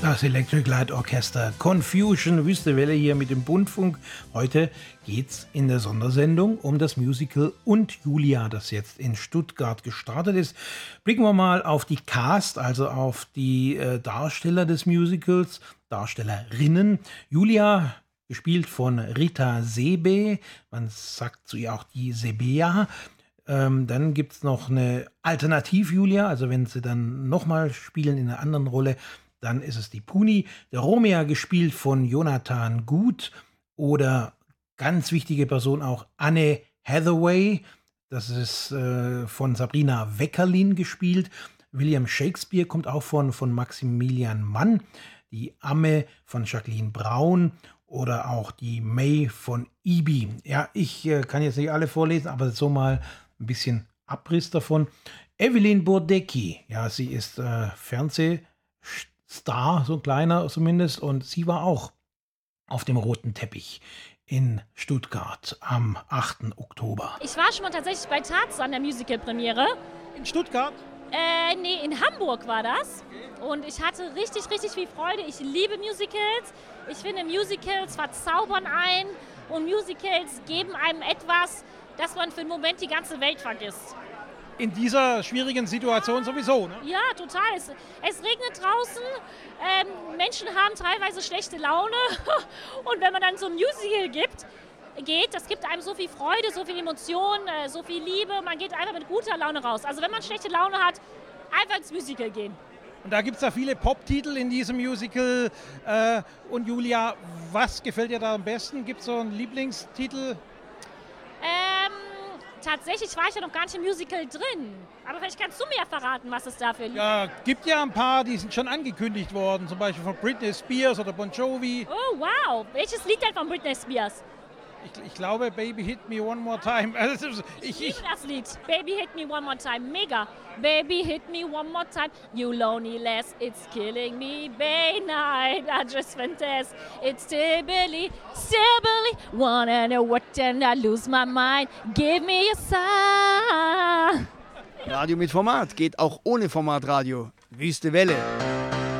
Das Electric Light Orchestra Confusion, Wüste Welle hier mit dem Bundfunk. Heute geht's in der Sondersendung um das Musical Und Julia, das jetzt in Stuttgart gestartet ist. Blicken wir mal auf die Cast, also auf die Darsteller des Musicals, Darstellerinnen. Julia, gespielt von Rita Seebe, man sagt zu ihr auch die Sebea. Dann gibt es noch eine Alternativ-Julia, also wenn sie dann nochmal spielen in einer anderen Rolle, dann ist es die Puni. Der Romea, gespielt von Jonathan Gut. Oder ganz wichtige Person auch Anne Hathaway. Das ist von Sabrina Weckerlin gespielt. William Shakespeare kommt auch von Maximilian Mann. Die Amme von Jacqueline Braun. Oder auch die May von Ibi. Ja, ich kann jetzt nicht alle vorlesen, aber so mal ein bisschen Abriss davon. Evelyn Burdecki. Ja, sie ist Fernsehstar, so ein kleiner zumindest, und sie war auch auf dem roten Teppich in Stuttgart am 8. Oktober. Ich war schon mal tatsächlich bei Tarzan, der Musical-Premiere. In Stuttgart? Nee, in Hamburg war das. Und ich hatte richtig, richtig viel Freude. Ich liebe Musicals. Ich finde, Musicals verzaubern ein und Musicals geben einem etwas, dass man für einen Moment die ganze Welt vergisst. In dieser schwierigen Situation sowieso, ne? Ja, total. Es regnet draußen, Menschen haben teilweise schlechte Laune und wenn man dann so ein Musical geht, das gibt einem so viel Freude, so viel Emotion, so viel Liebe, man geht einfach mit guter Laune raus. Also wenn man schlechte Laune hat, einfach ins Musical gehen. Und da gibt es ja viele Pop-Titel in diesem Musical. Und Julia, was gefällt dir da am besten? Gibt es so einen Lieblingstitel? Tatsächlich war ich ja noch gar nicht im Musical drin. Aber vielleicht kannst du mir ja verraten, was es da für Lieder gibt. Ja, gibt ja ein paar, die sind schon angekündigt worden. Zum Beispiel von Britney Spears oder Bon Jovi. Oh, wow. Welches Lied denn von Britney Spears? Ich glaube, Baby Hit Me One More Time. Ich liebe das Lied. Baby Hit Me One More Time. Mega. Baby Hit Me One More Time. You lonely lass, it's killing me. Bay night, I just fantastic. It's still Billy. Wanna know what and I lose my mind. Give me a sign. Radio mit Format geht auch ohne Formatradio. Wüste Welle.